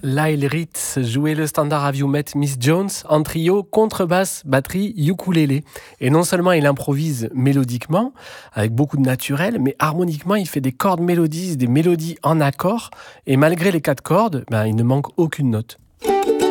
Lyle Ritz jouait le standard Have You Met Miss Jones en trio, contrebasse, batterie, ukulélé. Et non seulement il improvise mélodiquement, avec beaucoup de naturel, mais harmoniquement il fait des cordes mélodies, des mélodies en accord. Et malgré les 4 cordes, il ne manque aucune note.